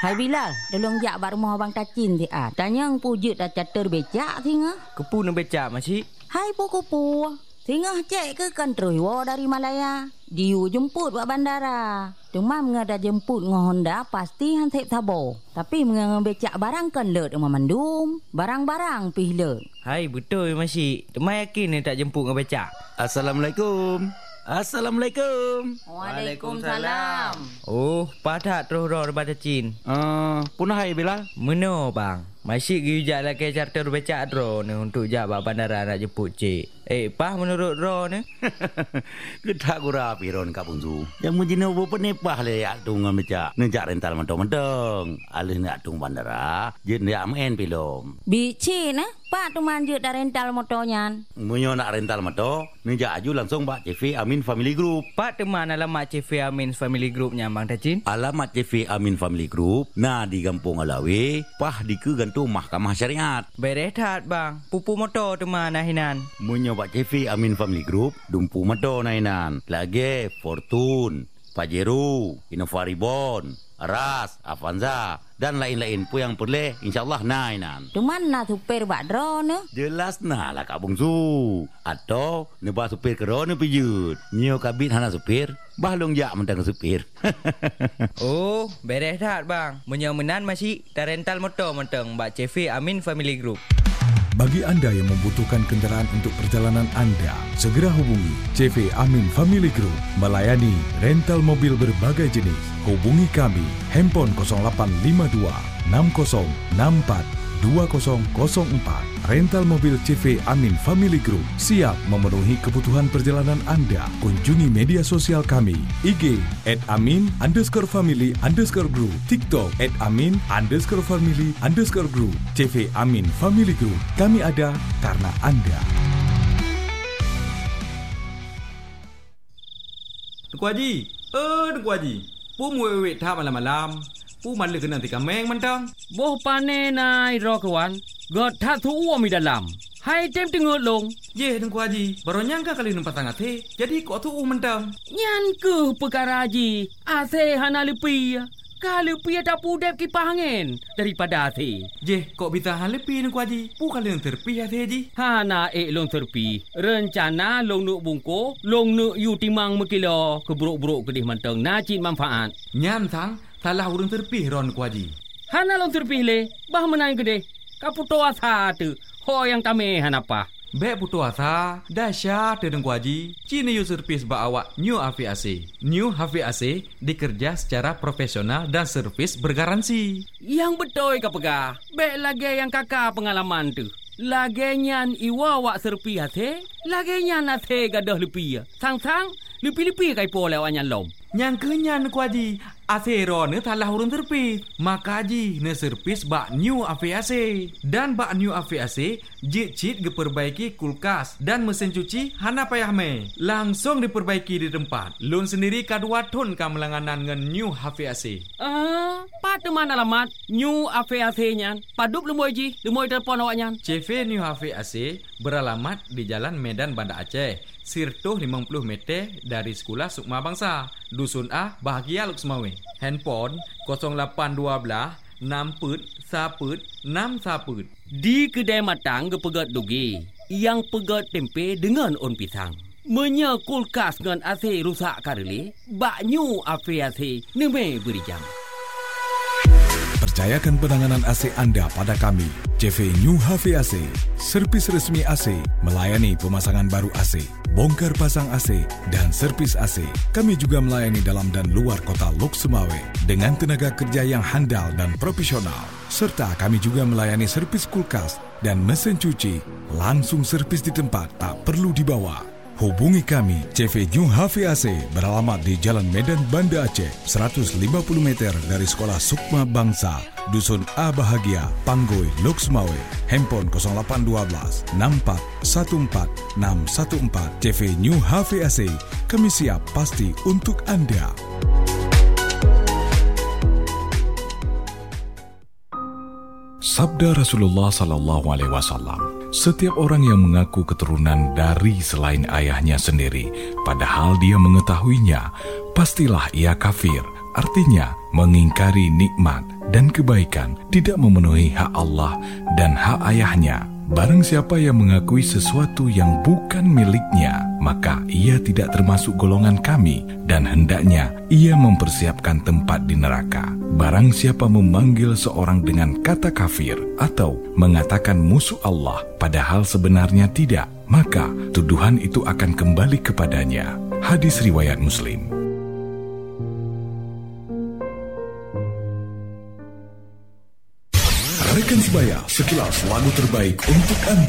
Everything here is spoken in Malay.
Hai Bilal, tolong jak bak rumah abang Tacin ti ah. Tanya ang pujut dah catur becak tinga. Kepu nak becak masih? Hai puku-pu. Tinga cek ke country war dari Malaya. Diu jemput buat bandara. Cuma mengada jemput ngah Honda pasti hantep tabo. Tapi mengada becak barang kan lut rumah mandum. Barang-barang pih lut. Hai betul masih. Temai yakin ni tak jemput ngah becak. Assalamualaikum. Assalamualaikum. Waalaikumsalam. Oh, padat terus roh daripada Cin. Punah hai Bilal. Meno bang. Masih gijak lah ke charter becak ro ni untuk jak bak bandara nak jemput cik. Pah menurut ro ni? Kita gura piron kapung tu. Yang mujina bu penepah le yak tung becak. Nejak rental mentong-mentong. Alih nak tung bandara, jen yak main pilom. Bici nah, pak tu manjut dah rental motornya. Munyo nak rental motor, nejak aju langsung bak CV Amin Family Group. Pak teman alamat CV Amin Family Group nya bang Tacin. Alamat CV Amin Family Group nah di Kampung Alawi, pah di ke gantung Mahkamah Syariat. Berehat bang. Pupu motor teman nahinan. Munyo bak CV Amin Family Group, dumpu motor nahinan. Lagi Fortune, Pajero, Innova Reborn, Ras, Avanza dan lain-lain pun yang boleh insyaallah nainan. Cuman nak supir bak dro ne? Jelas nah lah Kak Bungsu. Atau nebah supir ke ro ne pijut. Nyo kabit hana supir, bahlong jak mentang supir. Oh, beres dah bang. Menyemenan masih dah rental motor mentang bak CV Amin Family Group. Bagi anda yang membutuhkan kenderaan untuk perjalanan anda, segera hubungi CV Amin Family Group, melayani rental mobil berbagai jenis. Hubungi kami, handphone 0852 6064 2004. Rental mobil CV Amin Family Group siap memenuhi kebutuhan perjalanan anda. Kunjungi media sosial kami, IG @amin_family_group, TikTok @amin_family_group. CV Amin Family Group, kami ada karena anda. Tuku Haji, Tuku Haji, pu muwek thap malam-malam. Pu malu kena tika meng mentang. Boh pane nai ro kawan. God that tu mi dalam. Hai tem tengok long. Ye Tuku Haji, baru nyangka kali nampak tangan te. Jadi kok tu mentang. Nyan ke perkara haji. Ase hana lepi. Kalau pi tak pudep kipas angin daripada ase. Je, kok bisa hal lepi Tuku Haji. Pu kali yang terpi hati Haji. Hana long terpi. Rencana long nuk bungko, long nuk yu timang mekilo keburuk-buruk kedih mentang najin manfaat. Nyan tang salah urang terpih ron Tuku Haji. Hana long terpih le, bah menang gede. Kaputo asa tu, ho yang kami hanapa. Bek putu asa, dahsyat Tuku Haji. Cini yu servis ba awak New AVAC. New AVAC dikerja secara profesional dan servis bergaransi. Yang betul kapega. Bek lagi yang kakak pengalaman tu. Lagi nyan iwa wak serpi hati. Lagi nyan hati gadah lepi. Sang-sang, lepi-lepi kai po lewanya lom. Yang kenyan Tuku Haji. Asero ne talah urun terpis. Maka Haji ne servis bak New AVAC. Dan bak New AVAC jit-jit diperbaiki kulkas dan mesin cuci hana payah me. Langsung diperbaiki di tempat. Lun sendiri kadua ton kamelanganan dengan New AVAC. Pada mana alamat New AVAC nyan? Padup lemoi Haji, lemoi telefon awak nyan. CV New AVAC beralamat di Jalan Medan Banda Aceh. Sirtuh 50 meter dari Sekolah Sukma Bangsa, Dusun A, Bahagia Luk Semawe. Handphone 0812 6 Di kedai matang ke pegat dugi, yang pegat tempe dengan on pisang. Menya kulkas dengan AC rusak karele, bak New AVAC neme beri jam. Percayakan penanganan AC anda pada kami, CV New AVAC, servis resmi AC, melayani pemasangan baru AC, bongkar pasang AC, dan servis AC. Kami juga melayani dalam dan luar kota Lok Semawe dengan tenaga kerja yang handal dan profesional. Serta kami juga melayani servis kulkas dan mesin cuci, langsung servis di tempat, tak perlu dibawa. Hubungi kami, CV New AVAC beralamat di Jalan Medan Banda Aceh, 150 meter dari Sekolah Sukma Bangsa, Dusun A Bahagia, Panggoi, Lok Semawe. Handphone 0812 6414 614. CV New AVAC, kami siap pasti untuk anda. Sabda Rasulullah SAW. Setiap orang yang mengaku keturunan dari selain ayahnya sendiri, padahal dia mengetahuinya, pastilah ia kafir. Artinya, Mengingkari nikmat dan kebaikan tidak memenuhi hak Allah dan hak ayahnya. Barang siapa yang mengakui sesuatu yang bukan miliknya, maka ia tidak termasuk golongan kami dan hendaknya ia mempersiapkan tempat di neraka. Barang siapa memanggil seorang dengan kata kafir atau mengatakan musuh Allah padahal sebenarnya tidak, maka tuduhan itu akan kembali kepadanya. Hadis riwayat Muslim. Rekan sebaya, sekilas lagu terbaik untuk Anda.